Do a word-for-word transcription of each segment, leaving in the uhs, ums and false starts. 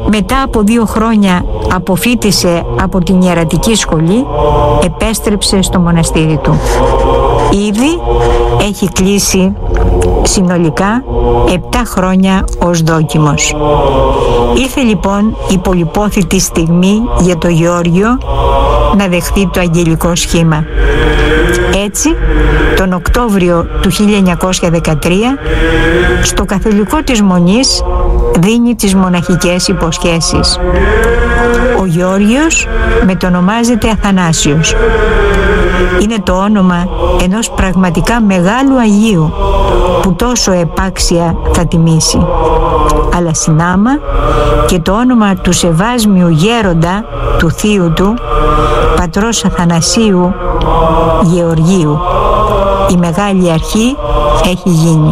μετά από δύο χρόνια αποφοίτησε από την ιερατική σχολή, επέστρεψε στο μοναστήρι του. Ήδη έχει κλείσει συνολικά επτά χρόνια ως δόκιμος. Ήρθε λοιπόν η πολυπόθητη στιγμή για το Γεώργιο να δεχθεί το αγγελικό σχήμα. Έτσι, τον Οκτώβριο του χίλια εννιακόσια δεκατρία, στο καθολικό της Μονής δίνει τις μοναχικές υποσχέσεις. Ο Γεώργιος μετονομάζεται Αθανάσιος. Είναι το όνομα ενός πραγματικά μεγάλου Αγίου που τόσο επάξια θα τιμήσει, αλλά συνάμα και το όνομα του σεβάσμιου γέροντα του θείου του, πατρός Αθανασίου Γεωργίου. Η μεγάλη αρχή έχει γίνει.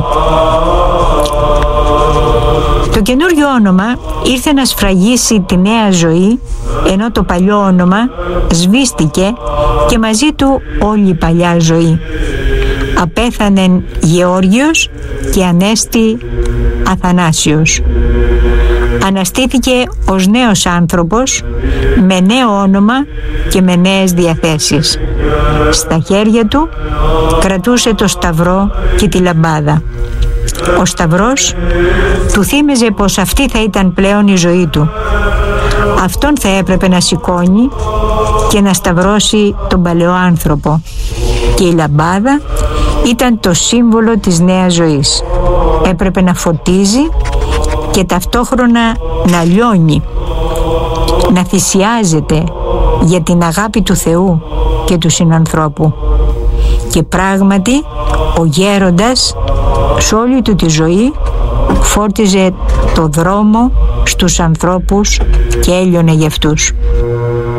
Το καινούριο όνομα ήρθε να σφραγίσει τη νέα ζωή, ενώ το παλιό όνομα σβήστηκε και μαζί του όλη η παλιά ζωή. Απέθανεν Γεώργιος και ανέστη Αθανάσιος. Αναστήθηκε ως νέος άνθρωπος, με νέο όνομα και με νέες διαθέσεις. Στα χέρια του κρατούσε το σταυρό και τη λαμπάδα. Ο σταυρός του θύμιζε πως αυτή θα ήταν πλέον η ζωή του. Αυτόν θα έπρεπε να σηκώνει και να σταυρώσει τον παλαιό άνθρωπο. Και η λαμπάδα ήταν το σύμβολο της νέας ζωής. Έπρεπε να φωτίζει και ταυτόχρονα να λιώνει, να θυσιάζεται για την αγάπη του Θεού και του συνανθρώπου. Και πράγματι ο γέροντας σ' όλη του τη ζωή φόρτιζε το δρόμο στους ανθρώπους και έλειωνε για αυτούς.